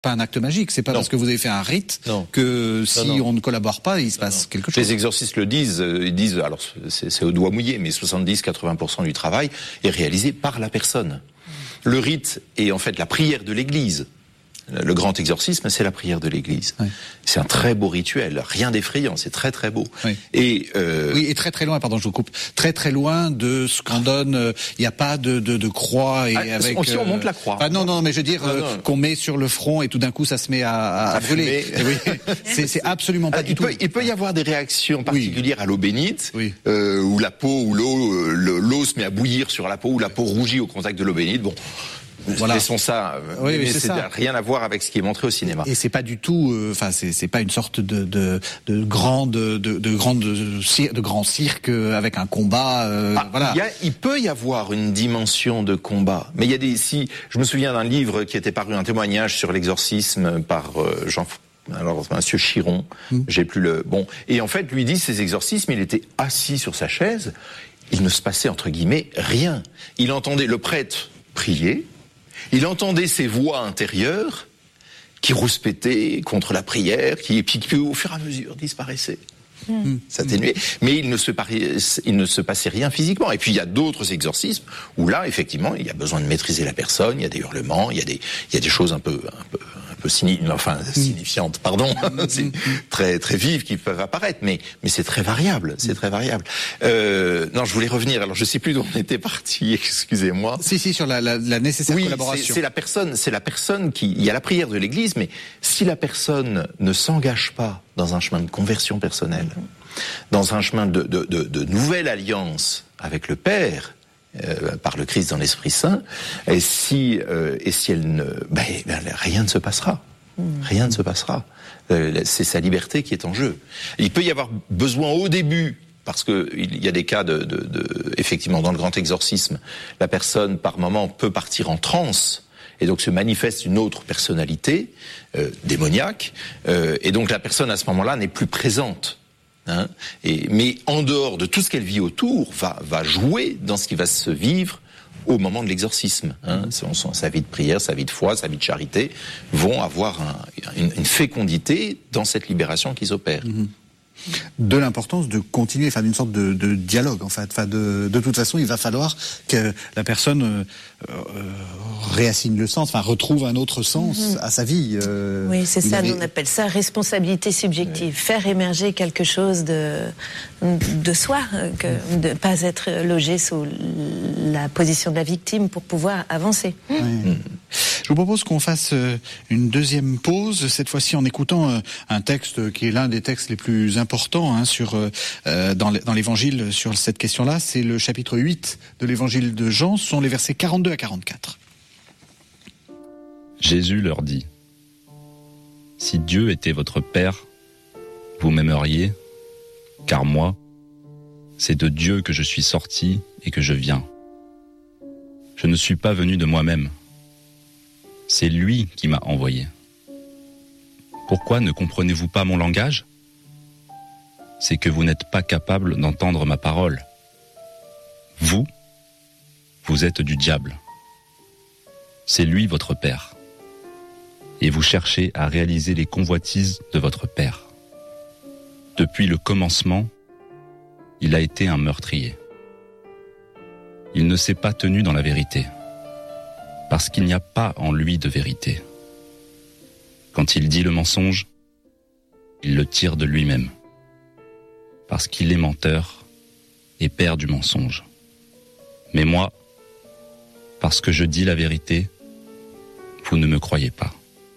pas un acte magique. C'est pas parce que vous avez fait un rite que si on ne collabore pas, il se passe quelque chose. Les exorcistes le disent. Ils disent, alors c'est au doigt mouillé, mais 70-80% du travail est réalisé par la personne. Le rite est en fait la prière de l'Église. Le grand exorcisme, c'est la prière de l'Église. Oui. C'est un très beau rituel, rien d'effrayant, c'est très très beau. Oui. Et très très loin, pardon, je vous coupe, très très loin de ce qu'on donne. Il n'y a pas de croix et avec. Si on monte la croix. Non, mais je veux dire qu'on met sur le front et tout d'un coup ça se met à brûler. Oui. C'est absolument pas du tout. Il peut y avoir des réactions particulières à l'eau bénite, où la peau, où l'eau se met à bouillir sur la peau, où la peau rougit au contact de l'eau bénite. Bon. Voilà. Laissons ça. Mais c'est rien à voir avec ce qui est montré au cinéma. Et c'est pas du tout. C'est pas une sorte de grand cirque avec un combat. Voilà. Il peut y avoir une dimension de combat, mais il y a je me souviens d'un livre qui était paru, un témoignage sur l'exorcisme par Monsieur Chiron. J'ai plus le bon. Et en fait, lui dit ces exorcismes, il était assis sur sa chaise. Il ne se passait entre guillemets rien. Il entendait le prêtre prier. Il entendait ses voix intérieures qui rouspétaient contre la prière, qui au fur et à mesure disparaissaient, s'atténuaient. Mais il ne se passait rien physiquement. Et puis il y a d'autres exorcismes où là, effectivement, il y a besoin de maîtriser la personne. Il y a des hurlements, il y a des choses un peu signifiantes, pardon, c'est très très vives qui peuvent apparaître, mais c'est très variable, non, je voulais revenir. Alors je sais plus d'où on était parti, excusez-moi. Si sur la nécessaire collaboration. C'est la personne qui. Il y a la prière de l'Église, mais si la personne ne s'engage pas dans un chemin de conversion personnelle, dans un chemin de nouvelle alliance avec le Père. Par le Christ dans l'Esprit Saint, et si elle ne, rien ne se passera. Rien ne se passera. C'est sa liberté qui est en jeu. Il peut y avoir besoin au début, parce que il y a des cas effectivement, dans le grand exorcisme, la personne par moment peut partir en transe. Et donc se manifeste une autre personnalité démoniaque, et donc la personne à ce moment-là n'est plus présente. Mais en dehors de tout ce qu'elle vit autour, va jouer dans ce qui va se vivre au moment de l'exorcisme. Sa vie de prière, sa vie de foi, sa vie de charité vont avoir une fécondité dans cette libération qui s'opère. De l'importance de continuer, d'une sorte de dialogue, en fait. De toute façon, il va falloir que la personne réassigne le sens, retrouve un autre sens à sa vie. Oui, c'est ça, nous on appelle ça responsabilité subjective. Faire émerger quelque chose de soi, de ne pas être logé sous la position de la victime pour pouvoir avancer. Je vous propose qu'on fasse une deuxième pause, cette fois-ci en écoutant un texte qui est l'un des textes les plus importants dans l'évangile sur cette question-là. C'est le chapitre 8 de l'évangile de Jean, ce sont les versets 42 à 44. Jésus leur dit : si Dieu était votre Père, vous m'aimeriez, car moi, c'est de Dieu que je suis sorti et que je viens. Je ne suis pas venu de moi-même. C'est lui qui m'a envoyé. Pourquoi ne comprenez-vous pas mon langage ? C'est que vous n'êtes pas capable d'entendre ma parole. Vous êtes du diable. C'est lui votre père. Et vous cherchez à réaliser les convoitises de votre père. Depuis le commencement, il a été un meurtrier. Il ne s'est pas tenu dans la vérité, parce qu'il n'y a pas en lui de vérité. Quand il dit le mensonge, il le tire de lui-même, parce qu'il est menteur et père du mensonge. Mais moi, parce que je dis la vérité, vous ne me croyez pas.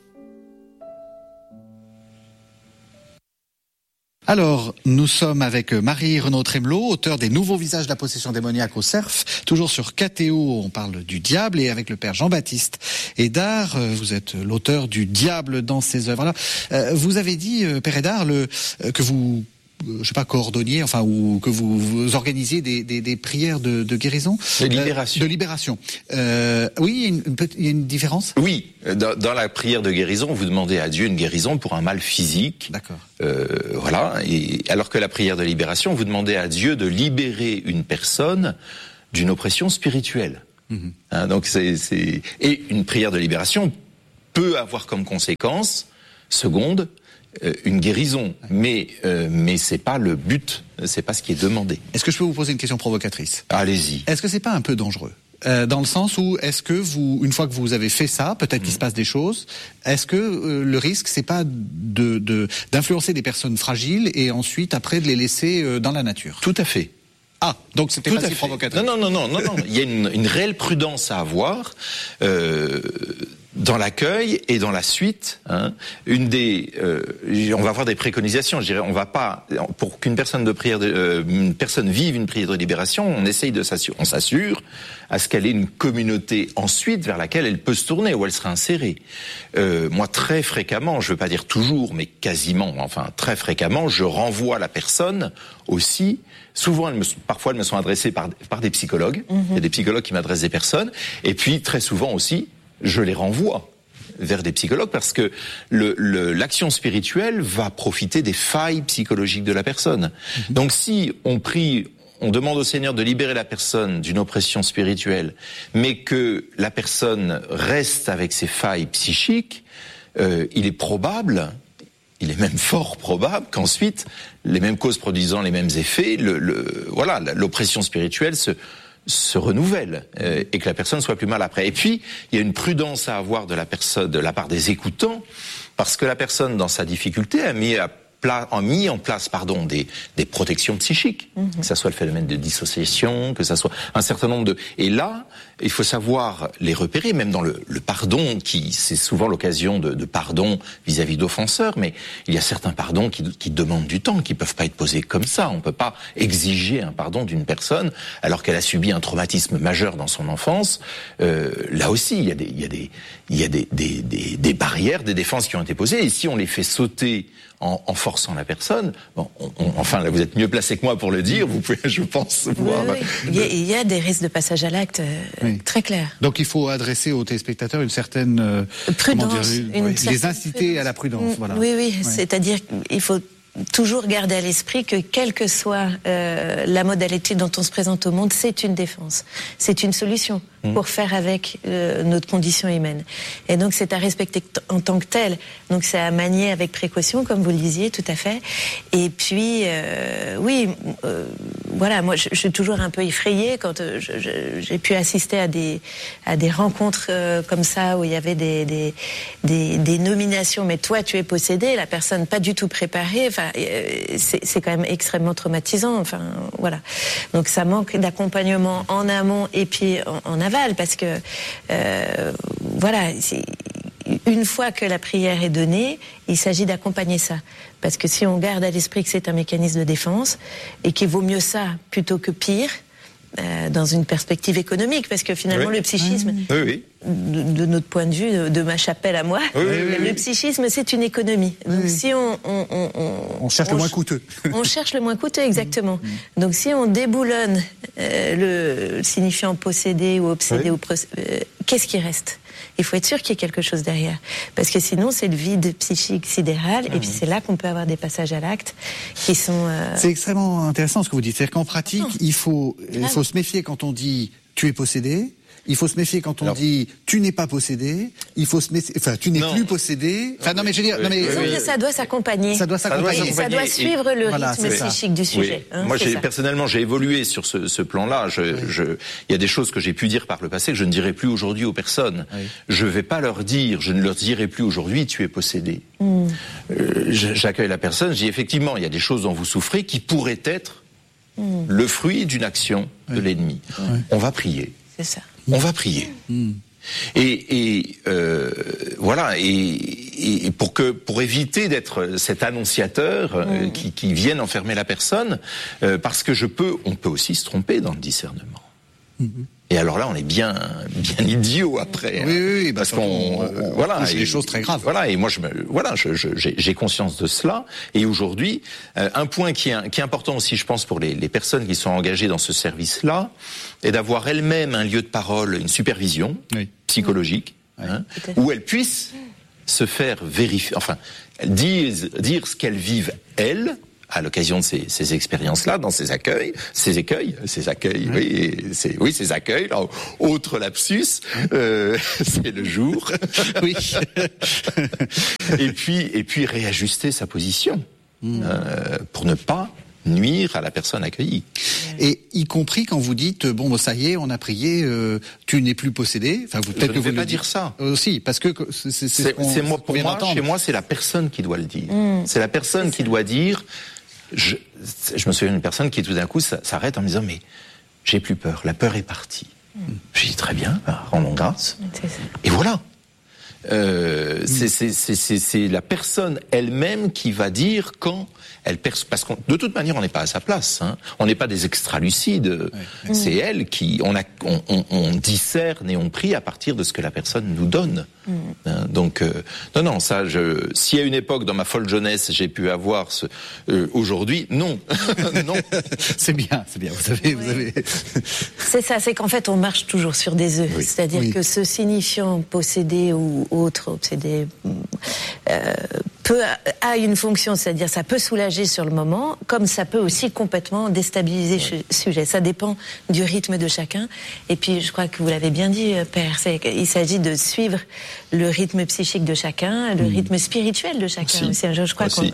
Alors, nous sommes avec Marie-Renaud Tremelot, auteur des Nouveaux visages de la possession démoniaque au cerf, toujours sur KTO, on parle du diable, et avec le père Jean-Baptiste Hédard, vous êtes l'auteur du diable dans ses œuvres. Alors, vous avez dit, père Hédard, que vous coordonniez, ou que vous organisiez des prières de guérison, de libération. Oui, il y a une différence. Oui, dans la prière de guérison, vous demandez à Dieu une guérison pour un mal physique. D'accord. Voilà. Et alors que la prière de libération, vous demandez à Dieu de libérer une personne d'une oppression spirituelle. Donc et une prière de libération peut avoir comme conséquence seconde une guérison, mais c'est pas le but, c'est pas ce qui est demandé. Est-ce que je peux vous poser une question provocatrice ? Allez-y. Est-ce que c'est pas un peu dangereux ? Dans le sens où, est-ce que vous, une fois que vous avez fait ça, peut-être qu'il se passe des choses, est-ce que le risque, c'est pas d'influencer des personnes fragiles et ensuite, après, de les laisser dans la nature ? Tout à fait. Ah, donc c'était pas si provocateur. Non. Il y a une réelle prudence à avoir dans l'accueil et dans la suite. On va avoir des préconisations. Je dirais, on va pas, pour qu'une personne une personne vive une prière de libération, on s'assure à ce qu'elle ait une communauté ensuite vers laquelle elle peut se tourner, où elle sera insérée. Moi, très fréquemment, je veux pas dire toujours, mais quasiment, enfin très fréquemment, je renvoie la personne aussi. Souvent, parfois, elles me sont adressées par des psychologues. Il y a des psychologues qui m'adressent des personnes. Et puis, très souvent aussi, je les renvoie vers des psychologues parce que l'action spirituelle va profiter des failles psychologiques de la personne. Donc, si on demande au Seigneur de libérer la personne d'une oppression spirituelle, mais que la personne reste avec ses failles psychiques, il est probable, il est même fort probable qu'ensuite, les mêmes causes produisant les mêmes effets, l'oppression spirituelle se renouvelle et que la personne soit plus mal après. Et puis, il y a une prudence à avoir de la part des écoutants, parce que la personne, dans sa difficulté, a mis en place des protections psychiques, que ça soit le phénomène de dissociation, que ça soit un certain nombre de... Et là, il faut savoir les repérer, même dans le pardon, c'est souvent l'occasion de pardon vis-à-vis d'offenseurs, mais il y a certains pardons qui demandent du temps, qui peuvent pas être posés comme ça. On peut pas exiger un pardon d'une personne alors qu'elle a subi un traumatisme majeur dans son enfance. Là aussi, il y a des barrières, des défenses qui ont été posées, et si on les fait sauter en forçant la personne, enfin là vous êtes mieux placé que moi pour le dire, vous pouvez, je pense, voir. Oui. Il y a des risques de passage à l'acte très clairs. Donc il faut adresser aux téléspectateurs une certaine prudence, les inciter à la prudence. Voilà. Oui. C'est-à-dire qu'il faut toujours garder à l'esprit que quelle que soit la modalité dont on se présente au monde, c'est une défense, c'est une solution pour faire avec notre condition humaine. Et donc c'est à respecter en tant que tel. Donc c'est à manier avec précaution, comme vous le disiez, tout à fait. Et puis, voilà, moi je suis toujours un peu effrayée quand j'ai pu assister à des rencontres comme ça, où il y avait des nominations, mais toi tu es possédé, la personne pas du tout préparée, enfin, c'est quand même extrêmement traumatisant, enfin, voilà. Donc ça manque d'accompagnement en amont et puis en aval, parce que voilà, une fois que la prière est donnée, il s'agit d'accompagner ça. Parce que si on garde à l'esprit que c'est un mécanisme de défense et qu'il vaut mieux ça plutôt que pire, dans une perspective économique, parce que finalement le psychisme, de notre point de vue, de ma chapelle à moi, le psychisme c'est une économie. Donc si on cherche le moins coûteux. On cherche le moins coûteux, exactement. Donc si on déboulonne le signifiant possédé ou obsédé, qu'est-ce qui reste ? Il faut être sûr qu'il y ait quelque chose derrière, parce que sinon c'est le vide psychique sidéral, et puis c'est là qu'on peut avoir des passages à l'acte qui sont... C'est extrêmement intéressant ce que vous dites, c'est-à-dire qu'en pratique, il faut se méfier quand on dit tu es possédé. Il faut se méfier quand on dit tu n'es pas possédé. Il faut se méfier, enfin tu n'es plus possédé. Enfin non mais je veux dire, ça doit s'accompagner. Ça doit suivre le rythme psychique du sujet. Moi personnellement j'ai évolué sur ce plan-là. Il y a des choses que j'ai pu dire par le passé que je ne dirai plus aujourd'hui aux personnes. Je ne leur dirai plus aujourd'hui tu es possédé. J'accueille la personne, je dis effectivement il y a des choses dont vous souffrez qui pourraient être le fruit d'une action de l'ennemi. On va prier. C'est ça. On va prier. Et voilà. Et pour éviter d'être cet annonciateur qui vienne enfermer la personne, parce que on peut aussi se tromper dans le discernement. Et alors là, on est bien idiot après. Oui, parce qu'on touche des choses très graves. Voilà, et moi j'ai conscience de cela. Et aujourd'hui, un point qui est important aussi, je pense, pour les personnes qui sont engagées dans ce service-là, est d'avoir elles-mêmes un lieu de parole, une supervision psychologique, où elles puissent se faire vérifier, enfin, dire ce qu'elles vivent elles, à l'occasion de ces expériences-là, dans ces accueils, ces accueils, là, autre lapsus, c'est le jour. Oui. et puis réajuster sa position, pour ne pas nuire à la personne accueillie. Et y compris quand vous dites bon, ça y est, on a prié, tu n'es plus possédé. Enfin, peut-être que vous ne vais pas dire ça. Aussi, parce que c'est moi, pour moi, chez moi, c'est la personne qui doit le dire. C'est la personne qui doit dire. Je me souviens d'une personne qui tout d'un coup s'arrête en me disant mais j'ai plus peur, la peur est partie. Je dis très bien, rendons grâce. Et voilà. C'est la personne elle-même qui va dire quand elle perçoit, parce que de toute manière on n'est pas à sa place, hein. On n'est pas des extralucides, c'est elle qui on discerne et on prie à partir de ce que la personne nous donne. Hein, donc non, ça, si à une époque dans ma folle jeunesse j'ai pu avoir aujourd'hui, non. Non. C'est bien, vous avez. C'est ça, c'est qu'en fait on marche toujours sur des œufs, c'est-à-dire que ce signifiant possédé ou autre obsédé a une fonction, c'est-à-dire ça peut soulager sur le moment, comme ça peut aussi complètement déstabiliser le sujet. Ça dépend du rythme de chacun. Et puis je crois que vous l'avez bien dit, Père, il s'agit de suivre le rythme psychique de chacun, le rythme spirituel de chacun aussi. Je crois que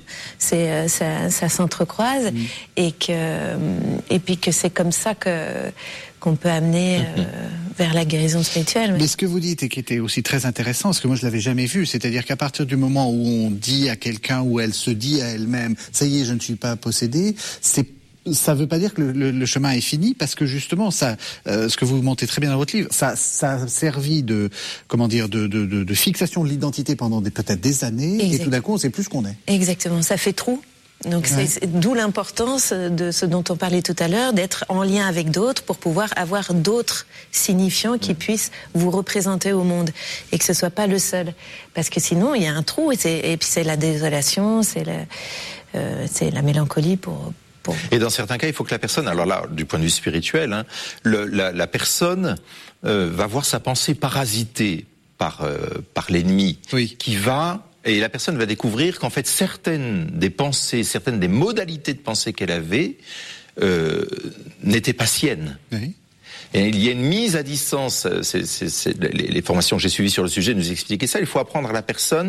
ça s'entrecroise et puis que c'est comme ça qu'on peut amener vers la guérison spirituelle. Mais ce que vous dites et qui était aussi très intéressant, parce que moi je l'avais jamais vu, c'est-à-dire qu'à partir du moment où on dit à quelqu'un, ou elle se dit à elle-même, ça y est, je ne suis pas possédée, ça veut pas dire que le chemin est fini, parce que justement, ça, ce que vous montez très bien dans votre livre, ça a servi de fixation de l'identité pendant peut-être des années, et tout d'un coup on sait plus ce qu'on est. Exactement, ça fait trou. Donc c'est d'où l'importance de ce dont on parlait tout à l'heure, d'être en lien avec d'autres pour pouvoir avoir d'autres signifiants qui puissent vous représenter au monde et que ce soit pas le seul, parce que sinon il y a un trou et puis c'est la désolation, c'est la mélancolie pour. Et dans certains cas, il faut que la personne, alors là, du point de vue spirituel, hein, la personne va voir sa pensée parasitée par l'ennemi, qui va. Et la personne va découvrir qu'en fait, certaines des modalités de pensée qu'elle avait n'étaient pas siennes. Oui. Et il y a une mise à distance. Les formations que j'ai suivies sur le sujet nous expliquaient ça. Il faut apprendre à la personne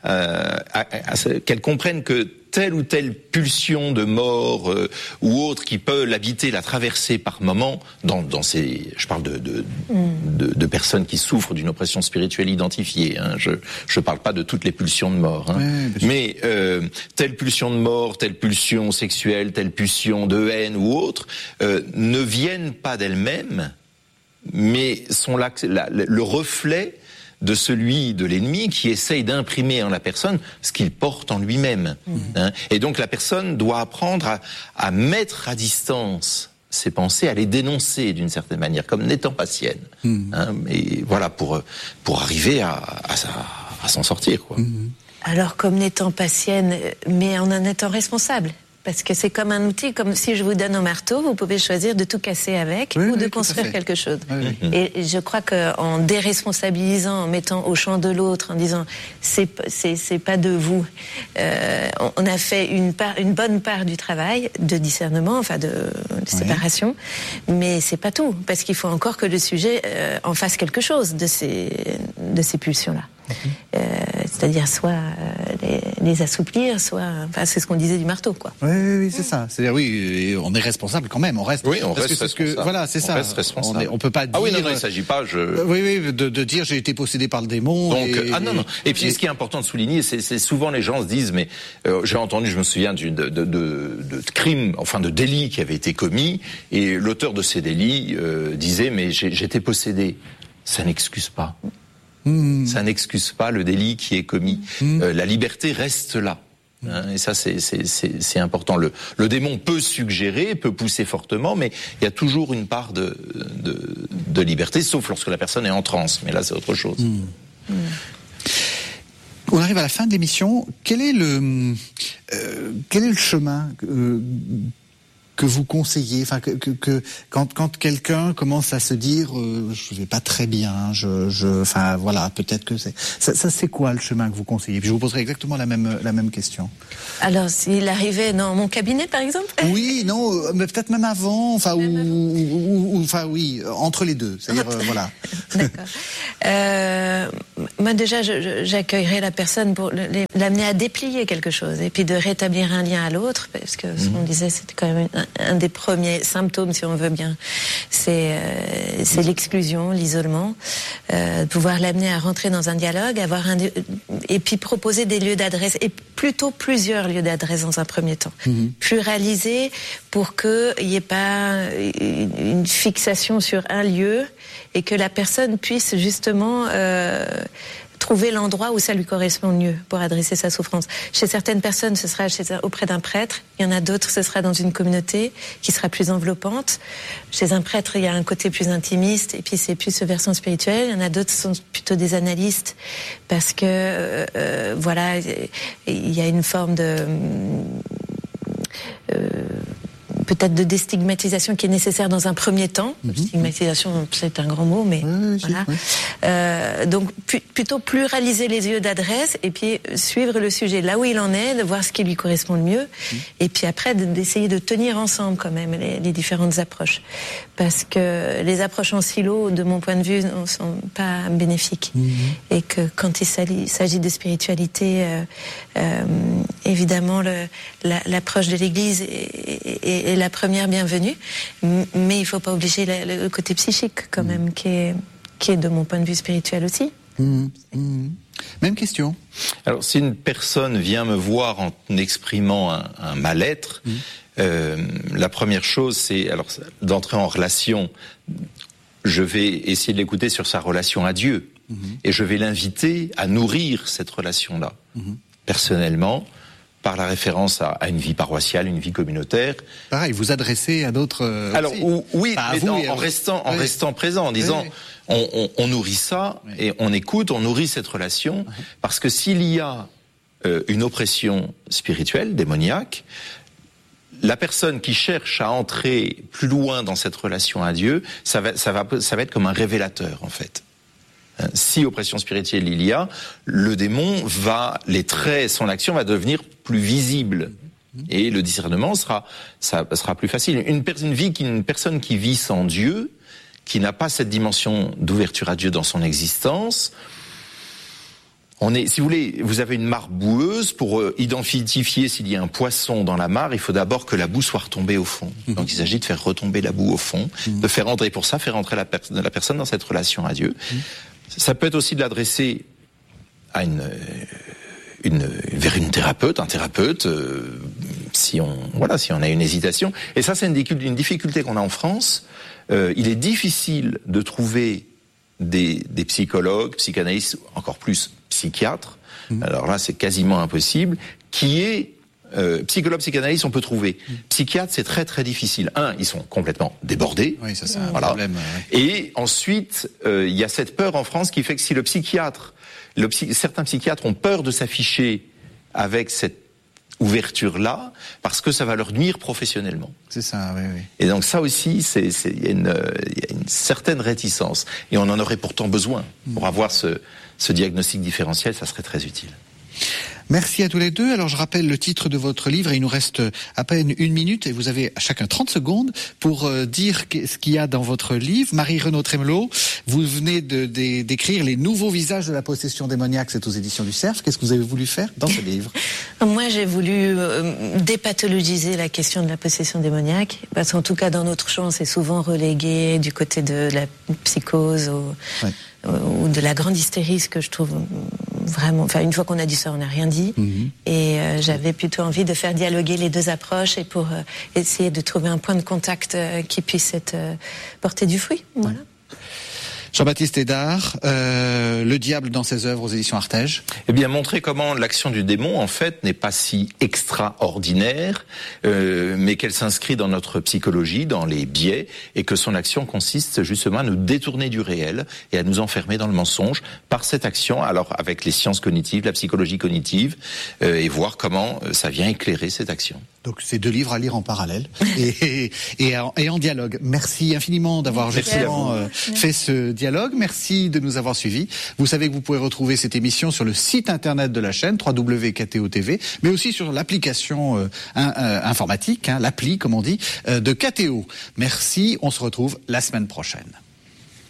qu'elle comprenne que telle ou telle pulsion de mort ou autre qui peut l'habiter, la traverser par moment je parle de personnes qui souffrent d'une oppression spirituelle identifiée, hein. Je parle pas de toutes les pulsions de mort, hein. Mais telle pulsion de mort, telle pulsion sexuelle, telle pulsion de haine ou autre ne viennent pas d'elles-mêmes, mais sont là le reflet de l'ennemi qui essaye d'imprimer en la personne ce qu'il porte en lui-même. Hein. Et donc la personne doit apprendre à mettre à distance ses pensées, à les dénoncer d'une certaine manière, comme n'étant pas siennes. Hein. Et voilà, pour arriver à s'en sortir, quoi. Alors comme n'étant pas sienne, mais en en étant responsable. Parce que c'est comme un outil, comme si je vous donne un marteau, vous pouvez choisir de tout casser avec ou de construire quelque chose. Et je crois qu'en déresponsabilisant, en mettant au champ de l'autre, en disant c'est pas de vous, on a fait une bonne part du travail de discernement, enfin de séparation, mais c'est pas tout, parce qu'il faut encore que le sujet en fasse quelque chose de ces pulsions-là. C'est-à-dire soit les assouplir, soit, enfin c'est ce qu'on disait du marteau, quoi. Oui, c'est ça. C'est-à-dire et on est responsable quand même. On reste. Oui, on reste responsable. Voilà, c'est ça. Reste responsable. On peut pas dire. Ah oui, non, il s'agit pas. de dire j'ai été possédé par le démon. Donc non. Et puis ce qui est important de souligner, c'est souvent les gens se disent, mais j'ai entendu, je me souviens de crimes, enfin de délits qui avaient été commis, et l'auteur de ces délits disait, mais j'étais possédé. Ça n'excuse pas. Ça n'excuse pas le délit qui est commis. La liberté reste là. Hein, et ça, c'est important. Le démon peut suggérer, peut pousser fortement, mais il y a toujours une part de liberté, sauf lorsque la personne est en transe. Mais là, c'est autre chose. On arrive à la fin de l'émission. Quel est le chemin que vous conseillez, enfin que quand quelqu'un commence à se dire je vais pas très bien, enfin voilà, peut-être que c'est quoi le chemin que vous conseillez? Puis je vous poserai exactement la même question. Alors s'il arrivait dans mon cabinet par exemple? Oui, non, mais peut-être même avant, enfin enfin oui, entre les deux, c'est-à-dire voilà. D'accord. Moi déjà j'accueillerais la personne pour l'amener à déplier quelque chose et puis de rétablir un lien à l'autre, parce que ce qu'on disait c'était quand même un des premiers symptômes, si on veut bien, c'est l'exclusion, l'isolement, pouvoir l'amener à rentrer dans un dialogue, et puis proposer des lieux d'adresse, et plutôt plusieurs lieux d'adresse dans un premier temps, pluraliser pour qu'il n'y ait pas une fixation sur un lieu et que la personne puisse justement trouver l'endroit où ça lui correspond mieux pour adresser sa souffrance. Chez certaines personnes, ce sera auprès d'un prêtre. Il y en a d'autres, ce sera dans une communauté qui sera plus enveloppante. Chez un prêtre, il y a un côté plus intimiste et puis c'est plus ce versant spirituel. Il y en a d'autres qui sont plutôt des analystes parce que, voilà, il y a une forme de... peut-être de déstigmatisation qui est nécessaire dans un premier temps. Stigmatisation, c'est un grand mot, mais voilà. Donc plutôt pluraliser les lieux d'adresse et puis suivre le sujet là où il en est, de voir ce qui lui correspond le mieux, et puis après d'essayer de tenir ensemble quand même les différentes approches, parce que les approches en silo, de mon point de vue, ne sont pas bénéfiques, et que quand il s'agit de spiritualité, évidemment l'approche de l'Église est la première bienvenue, mais il ne faut pas obliger le côté psychique quand même, qui est de mon point de vue spirituel aussi. Même question. Alors si une personne vient me voir en exprimant un mal-être, la première chose c'est d'entrer en relation. Je vais essayer de l'écouter sur sa relation à Dieu, et je vais l'inviter à nourrir cette relation-là. Personnellement, par la référence à une vie paroissiale, une vie communautaire. Pareil, vous adressez à d'autres... Alors, oui, pas mais en restant présent, en disant, on nourrit ça, et on écoute, on nourrit cette relation, parce que s'il y a une oppression spirituelle, démoniaque, la personne qui cherche à entrer plus loin dans cette relation à Dieu, ça va être comme un révélateur, en fait. Si oppression spirituelle il y a, le démon les traits, son action va devenir plus visible. Et le discernement sera plus facile. Une personne qui vit sans Dieu, qui n'a pas cette dimension d'ouverture à Dieu dans son existence, si vous voulez, vous avez une mare boueuse, pour identifier s'il y a un poisson dans la mare, il faut d'abord que la boue soit retombée au fond. Donc il s'agit de faire retomber la boue au fond, de faire entrer la personne dans cette relation à Dieu. Ça peut être aussi de l'adresser à vers un thérapeute, si on a une hésitation. Et ça, c'est une difficulté qu'on a en France. Il est difficile de trouver des psychologues, psychanalystes, encore plus psychiatres. Alors là, c'est quasiment impossible. Psychologue, psychanalyste, on peut trouver. Psychiatre, c'est très très difficile. Ils sont complètement débordés. Oui, ça c'est un problème. Et ensuite, il y a cette peur en France qui fait que si certains psychiatres ont peur de s'afficher avec cette ouverture-là, parce que ça va leur nuire professionnellement. C'est ça, oui. Et donc ça aussi, il y a une certaine réticence. Et on en aurait pourtant besoin. Pour avoir ce diagnostic différentiel, ça serait très utile. Merci à tous les deux. Alors je rappelle le titre de votre livre, et il nous reste à peine 1 minute et vous avez à chacun 30 secondes pour dire ce qu'il y a dans votre livre. Marie-Renaud Trémelot, vous venez d'écrire Les nouveaux visages de la possession démoniaque, c'est aux éditions du Cerf. Qu'est-ce que vous avez voulu faire dans ce livre? Moi j'ai voulu dépathologiser la question de la possession démoniaque, parce qu'en tout cas dans notre champ c'est souvent relégué du côté de la psychose ou de la grande hystérie, ce que je trouve vraiment... Enfin, une fois qu'on a dit ça, on n'a rien dit. Et j'avais plutôt envie de faire dialoguer les deux approches et pour essayer de trouver un point de contact qui puisse être porté du fruit. Voilà. Jean-Baptiste Hédard, Le diable dans ses œuvres aux éditions Artege. Eh bien, montrer comment l'action du démon, en fait, n'est pas si extraordinaire, mais qu'elle s'inscrit dans notre psychologie, dans les biais, et que son action consiste justement à nous détourner du réel et à nous enfermer dans le mensonge par cette action, alors avec les sciences cognitives, la psychologie cognitive, et voir comment ça vient éclairer cette action. Donc c'est 2 livres à lire en parallèle et en dialogue. Merci infiniment d'avoir justement fait ce dialogue. Merci de nous avoir suivis. Vous savez que vous pouvez retrouver cette émission sur le site internet de la chaîne www.kto.tv, mais aussi sur l'application informatique, l'appli comme on dit, de KTO. Merci, on se retrouve la semaine prochaine.